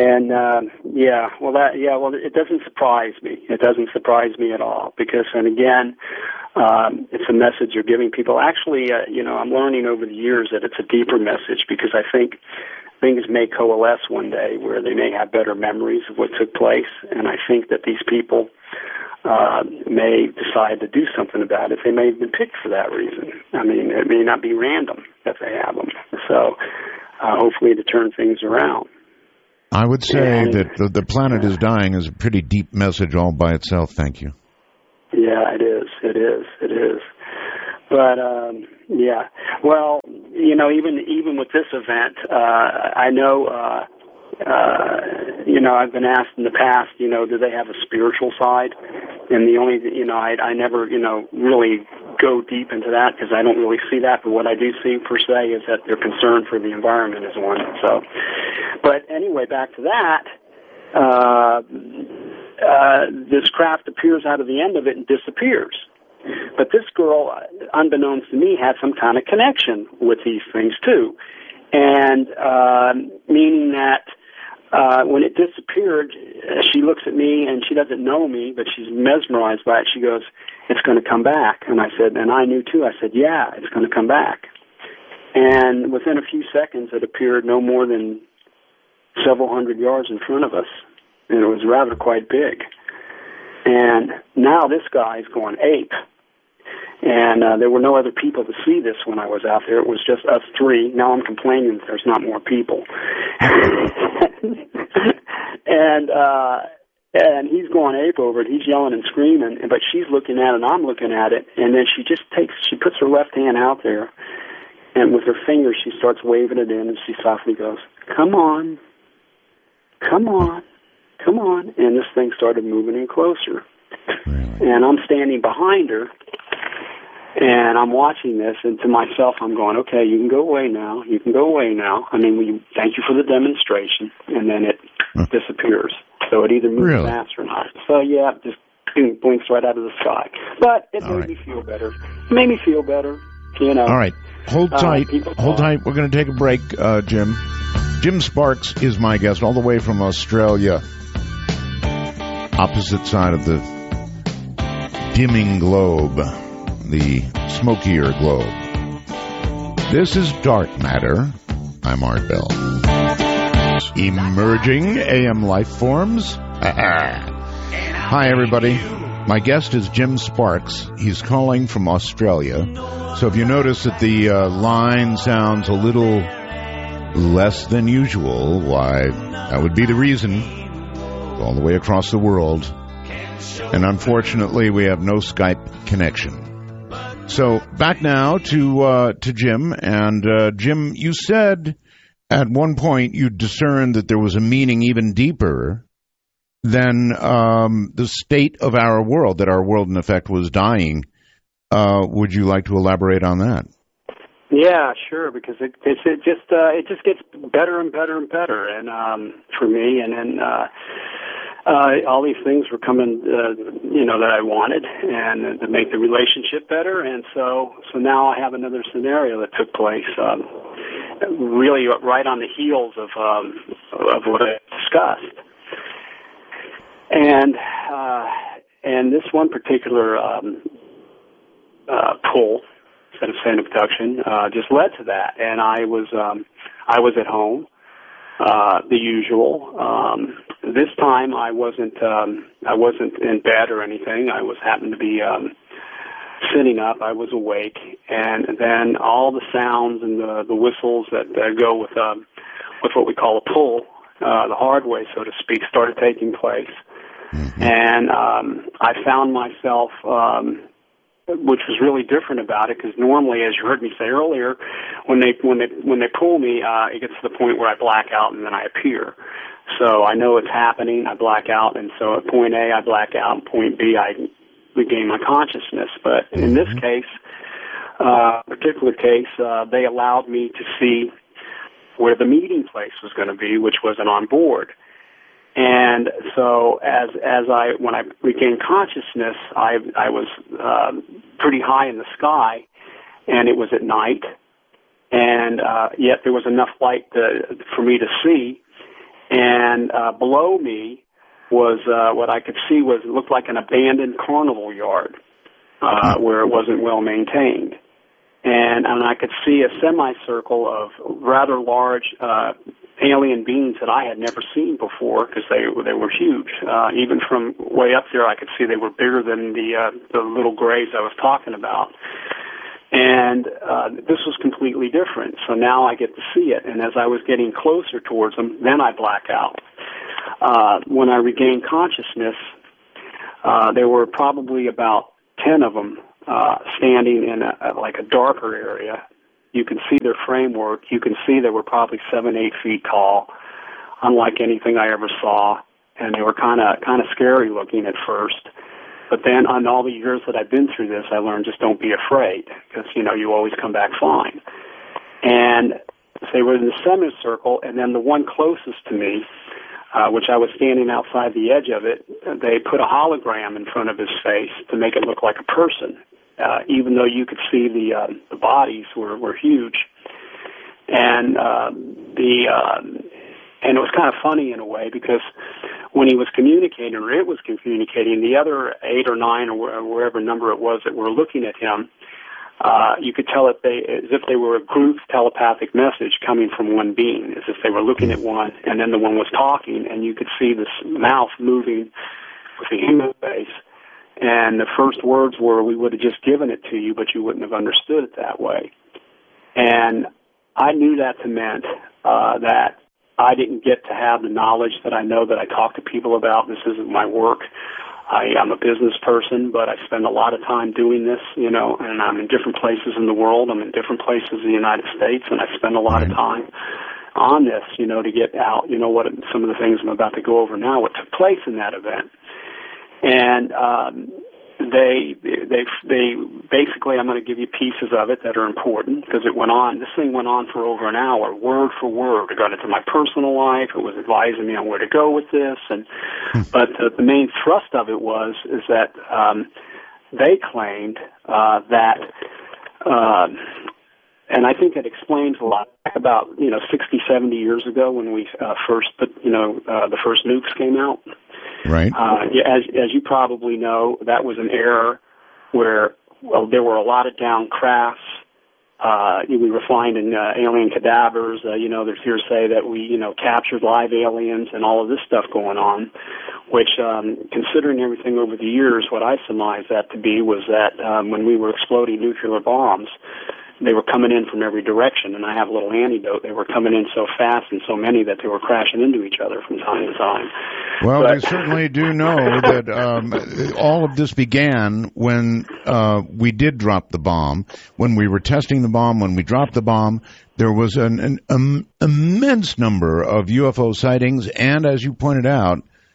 And uh, yeah, well, that yeah, well, it doesn't surprise me. It doesn't surprise me at all because, and again, um, it's a message you're giving people. Actually, uh, you know, I'm learning over the years that it's a deeper message because I think things may coalesce one day where they may have better memories of what took place, and I think that these people uh, may decide to do something about it. They may have been picked for that reason. I mean, it may not be random that they have them. So, uh, hopefully, to turn things around. I would say and, that the, the planet is dying is a pretty deep message all by itself. Thank you. Yeah, it is. It is. It is. But, um, yeah. Well, you know, even even with this event, uh, I know, uh, uh, you know, I've been asked in the past, you know, do they have a spiritual side? And the only, you know, I, I never, you know, really go deep into that because I don't really see that. But what I do see, per se, is that they're concerned for the environment as one. So, but anyway, back to that. Uh, uh, this craft appears out of the end of it and disappears. But this girl, unbeknownst to me, had some kind of connection with these things, too. And uh, meaning that uh, when it disappeared, she looks at me, and she doesn't know me, but she's mesmerized by it. She goes, it's going to come back. And I said, and I knew, too. I said, yeah, it's going to come back. And within a few seconds, it appeared no more than several hundred yards in front of us. And it was rather quite big. And now this guy's going ape. And uh, there were no other people to see this when I was out there. It was just us three. Now I'm complaining that there's not more people. and uh, and he's going ape over it. He's yelling and screaming. But she's looking at it, and I'm looking at it. And then she just takes, she puts her left hand out there. And with her finger, she starts waving it in. And she softly goes, come on. Come on. Come on. And this thing started moving in closer. And I'm standing behind her, and I'm watching this, and to myself, I'm going, okay, you can go away now. You can go away now. I mean, we thank you for the demonstration. And then it huh. disappears. So it either moves really? fast or not. So, yeah, it just blinks right out of the sky. But it All made right. me feel better. It made me feel better, you know. All right. Hold tight. Uh, Hold tight. We're going to take a break, uh, Jim. Jim Sparks is my guest all the way from Australia. Opposite side of the dimming globe, the smokier globe. This is Dark Matter. I'm Art Bell. Emerging A M life forms. Hi, everybody. My guest is Jim Sparks. He's calling from Australia. So if you notice that the uh, line sounds a little less than usual, why, that would be the reason. All the way across the world. And unfortunately, we have no Skype connection. So back now to uh, to Jim. And uh, Jim, you said at one point you discerned that there was a meaning even deeper than um, the state of our world, that our world, in effect, was dying. Uh, would you like to elaborate on that? Yeah, sure. Because it it, it just uh, it just gets better and better and better, and um, for me, and then. Uh, Uh, all these things were coming, uh, you know, that I wanted, and to make the relationship better. And so, so now I have another scenario that took place, um, really right on the heels of um, of what I discussed. And uh, and this one particular um, uh, pull, instead of saying abduction, uh, just led to that. And I was um, I was at home. Uh, the usual. Um, this time I wasn't, um, I wasn't in bed or anything. I was happened to be, um, sitting up. I was awake. And then all the sounds and the, the whistles that uh, go with, um, with what we call a pull, uh, the hard way, so to speak, started taking place. Mm-hmm. And, um, I found myself, um, which was really different about it, because normally, as you heard me say earlier, when they when they when they pull me, uh, it gets to the point where I black out and then I appear. So I know it's happening. I black out, and so at point A, I black out, and point B, I regain my consciousness. But in this case, uh, particular case, uh, they allowed me to see where the meeting place was going to be, which wasn't on board. And so, as as I when I regained consciousness, I I was uh, pretty high in the sky, and it was at night, and uh, yet there was enough light to, for me to see. And uh, below me was uh, what I could see was, it looked like an abandoned carnival yard uh, where it wasn't well maintained. And, and I could see a semicircle of rather large uh, alien beings that I had never seen before, because they they were huge. Uh, even from way up there, I could see they were bigger than the uh, the little grays I was talking about. And uh, this was completely different. So now I get to see it. And as I was getting closer towards them, then I black out. Uh, when I regained consciousness, uh, there were probably about ten of them uh, standing in a, like a darker area. You can see their framework. You can see they were probably seven, eight feet tall, unlike anything I ever saw. And they were kind of kind of scary looking at first. But then on all the years that I've been through this, I learned just don't be afraid, because, you know, you always come back fine. And they were in the semicircle, and then the one closest to me, uh, which I was standing outside the edge of it, they put a hologram in front of his face to make it look like a person, uh, even though you could see the, uh, the bodies were, were huge. And uh, the uh, and it was kind of funny in a way, because when he was communicating, or it was communicating, the other eight or nine or wherever number it was that were looking at him, uh, you could tell it they, as if they were a group telepathic message coming from one being, as if they were looking at one, and then the one was talking, and you could see this mouth moving with a human face. And the first words were, "We would have just given it to you, but you wouldn't have understood it that way." And I knew that to meant uh, that I didn't get to have the knowledge that I know that I talk to people about. This isn't my work. I, I'm a business person, but I spend a lot of time doing this, you know, and I'm in different places in the world. I'm in different places in the United States, and I spend a lot of time on this, you know, to get out, you know, what some of the things I'm about to go over now, what took place in that event. And um, they, they, they basically, I'm going to give you pieces of it that are important, because it went on, this thing went on for over an hour, word for word. It got into my personal life. It was advising me on where to go with this. And, but the, the main thrust of it was, is that, um, they claimed, uh, that, uh, and I think it explains a lot. Back about, you know, sixty, seventy years ago, when we, uh, first put, you know, uh, the first nukes came out. Right. Uh, as, as you probably know, that was an era where, well, there were a lot of down crafts. Uh, we were finding uh, alien cadavers. Uh, you know, there's hearsay that we, you know, captured live aliens and all of this stuff going on, which, um, considering everything over the years, what I surmised that to be was that um, when we were exploding nuclear bombs, they were coming in from every direction, and I have a little anecdote. They were coming in so fast and so many that they were crashing into each other from time to time. Well, but, we certainly do know that um, all of this began when uh, we did drop the bomb, when we were testing the bomb, when we dropped the bomb. There was an, an um, immense number of U F O sightings, and as you pointed out,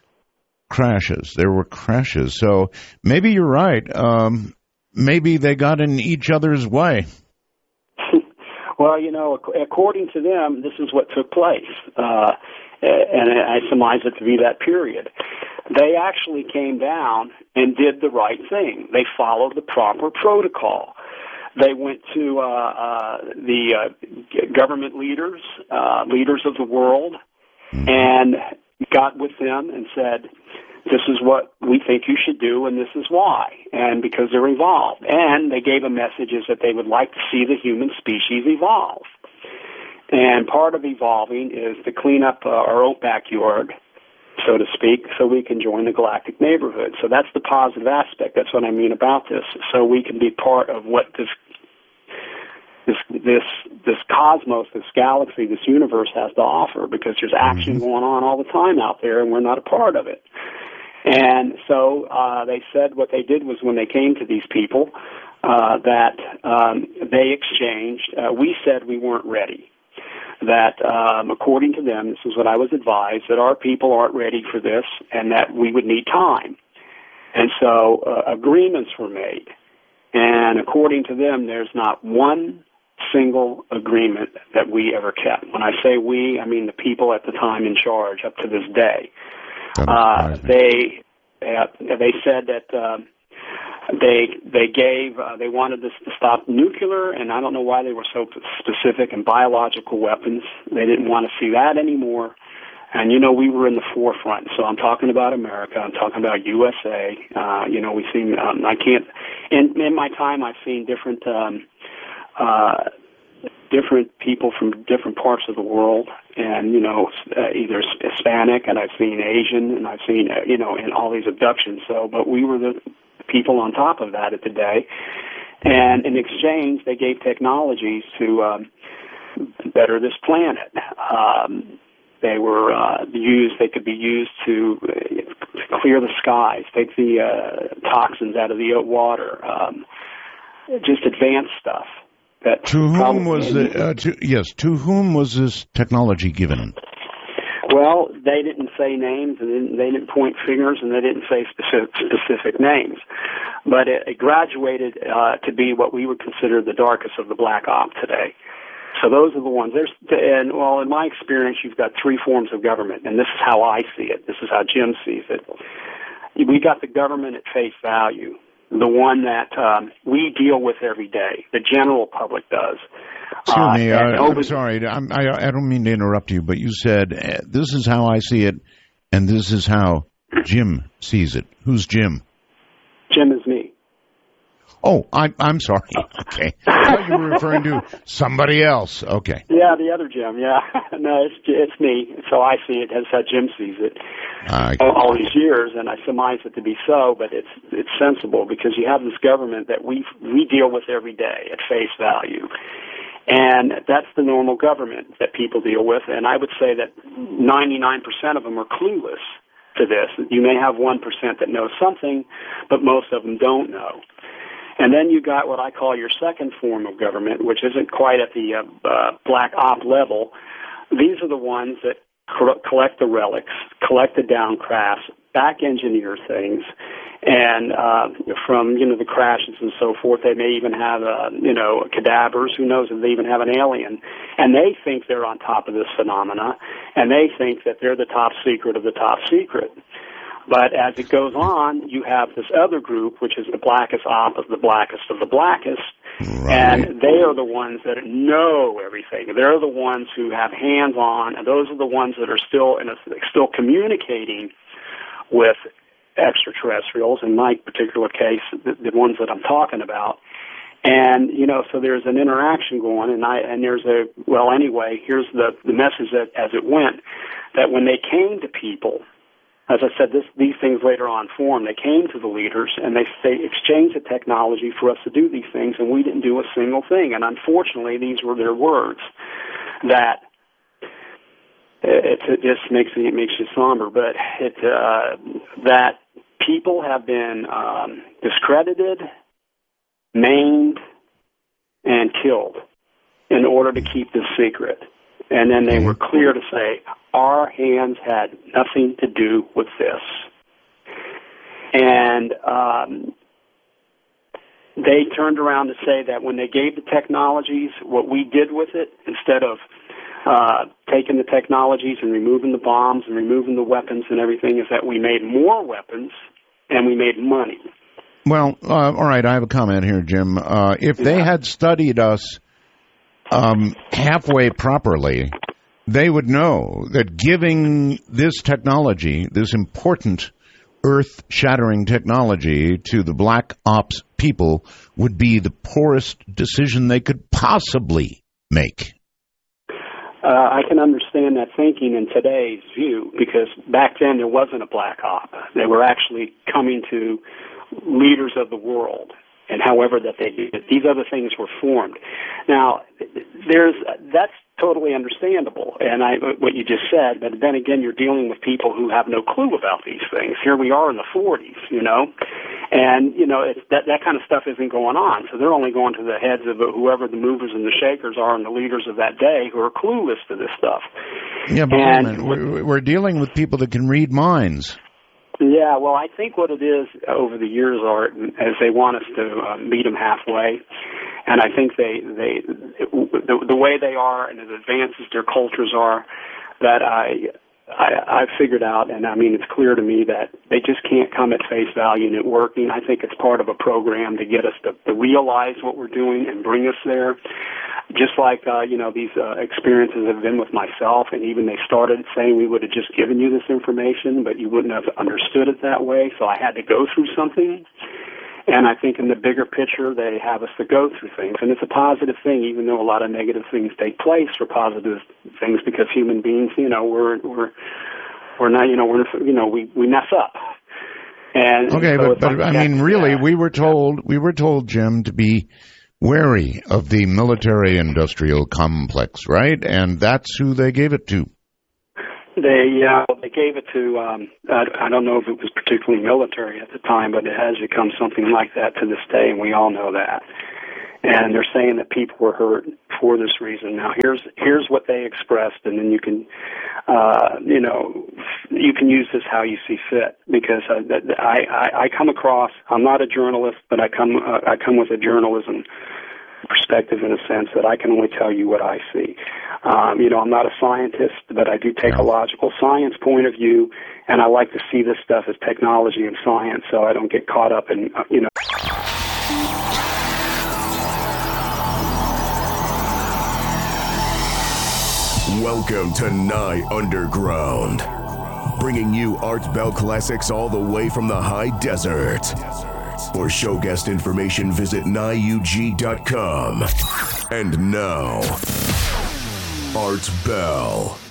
crashes. There were crashes. So maybe you're right. Um, maybe they got in each other's way. Well, you know, according to them, this is what took place, uh, and I surmise it to be that period. They actually came down and did the right thing. They followed the proper protocol. They went to uh, uh, the uh, government leaders, uh, leaders of the world, and got with them and said, this is what we think you should do, and this is why, and because they're evolved. And they gave them messages that they would like to see the human species evolve. And part of evolving is to clean up uh, our own backyard, so to speak, so we can join the galactic neighborhood. So that's the positive aspect. That's what I mean about this. So we can be part of what this this this this cosmos, this galaxy, this universe has to offer, because there's action going on all the time out there, and we're not a part of it. And so uh, they said what they did was, when they came to these people, uh, that um, they exchanged. Uh, we said we weren't ready. That um, according to them, this is what I was advised, that our people aren't ready for this, and that we would need time. And so uh, agreements were made. And according to them, there's not one single agreement that we ever kept. When I say we, I mean the people at the time in charge up to this day. Uh, they uh, they said that uh, they they gave uh, they wanted this to stop nuclear, and I don't know why they were so specific, and biological weapons. They didn't want to see that anymore, And, you know, we were in the forefront. So I'm talking about America. I'm talking about U S A. Uh, you know, we've seen, um, I can't, in, in my time, I've seen different, um, uh, different people from different parts of the world. And, you know, uh, either Hispanic, and I've seen Asian, and I've seen, uh, you know, in all these abductions. So, but we were the people on top of that at the day. And in exchange, they gave technologies to um, better this planet. Um, they were uh, used, they could be used to uh, clear the skies, take the uh, toxins out of the water, um, just advanced stuff. That to whom was the, uh, to, yes, to whom was this technology given? Well, they didn't say names, and they didn't, they didn't point fingers, and they didn't say specific, specific names. But it, it graduated uh, to be what we would consider the darkest of the black op today. So those are the ones. There's, and well, in my experience, you've got three forms of government, and this is how I see it. This is how Jim sees it. We got the government at face value, the one that um, we deal with every day. The general public does. Excuse uh, me, uh, I'm sorry. I'm, I, I don't mean to interrupt you, but you said, uh, this is how I see it, and this is how Jim sees it. Who's Jim? Jim is me. Oh, I, I'm sorry. Okay. I thought you were referring to somebody else. Okay. Yeah, the other Jim, yeah. No, it's it's me. So I see it as how Jim sees it uh, all, all these years, and I surmise it to be so, but it's it's sensible because you have this government that we we deal with every day at face value. And that's the normal government that people deal with, and I would say that ninety-nine percent of them are clueless to this. You may have one percent that knows something, but most of them don't know. And then you got what I call your second form of government, which isn't quite at the uh, uh, black op level. These are the ones that co- collect the relics, collect the downcrafts, back engineer things, and uh, from, you know, the crashes and so forth, they may even have, uh, you know, cadavers. Who knows if they even have an alien. And they think they're on top of this phenomena, and they think that they're the top secret of the top secret. But as it goes on, you have this other group, which is the blackest op of the blackest of the blackest, right. And they are the ones that know everything. They're the ones who have hands-on, and those are the ones that are still in a, still communicating with extraterrestrials, in my particular case, the, the ones that I'm talking about. And, you know, so there's an interaction going, and I and there's a, well, anyway, here's the, the message that, as it went, that when they came to people, as I said, this, these things later on formed. They came to the leaders, and they, they exchanged the technology for us to do these things, and we didn't do a single thing. And unfortunately, these were their words. That it, it just makes it makes you somber, but it uh, that people have been um, discredited, maimed, and killed in order to keep this secret. And then they were clear to say, our hands had nothing to do with this. And um, they turned around to say that when they gave the technologies, what we did with it, instead of uh, taking the technologies and removing the bombs and removing the weapons and everything, is that we made more weapons and we made money. Well, uh, all right, I have a comment here, Jim. Uh, if yeah. they had studied us Um, halfway properly, they would know that giving this technology, this important earth-shattering technology to the Black Ops people would be the poorest decision they could possibly make. Uh, I can understand that thinking in today's view, because back then there wasn't a Black Op. They were actually coming to leaders of the world. And however that they did, these other things were formed. Now, there's that's totally understandable, and I what you just said. But then again, you're dealing with people who have no clue about these things. Here we are in the forties, you know, and you know it's, that that kind of stuff isn't going on. So they're only going to the heads of whoever the movers and the shakers are, and the leaders of that day who are clueless to this stuff. Yeah, but and, wait a minute. We're, we're dealing with people that can read minds. Yeah, well, I think what it is over the years, Art, is they want us to uh, meet them halfway, and I think they they the, the way they are and as advanced as their cultures are, that I I, I've figured out, and I mean, it's clear to me that they just can't come at face value and it working. I think it's part of a program to get us to, to realize what we're doing and bring us there. Just like, uh, you know, these uh, experiences have been with myself, and even they started saying we would have just given you this information, but you wouldn't have understood it that way, so I had to go through something. And I think in the bigger picture, they have us to go through things. And it's a positive thing, even though a lot of negative things take place for positive things, because human beings, you know, we're, we're, we're not, you know, we're, you know, we, we mess up. And okay, so but, but I mean, really, yeah. we were told, we were told, Jim, to be wary of the military-industrial complex, right? And that's who they gave it to. They uh, they gave it to, um, I, I don't know if it was particularly military at the time, but it has become something like that to this day, and we all know that. And they're saying that people were hurt for this reason. Now, here's here's what they expressed, and then you can, uh, you know, you can use this how you see fit. Because I, I, I, I come across, I'm not a journalist, but I come uh, I come with a journalism perspective in a sense that I can only tell you what I see. Um, you know, I'm not a scientist, but I do take a logical science point of view, and I like to see this stuff as technology and science, so I don't get caught up in, uh, you know. Welcome to Nye Underground, bringing you Art Bell classics all the way from the high desert. For show guest information, visit nye u g dot com. And now, Art Bell.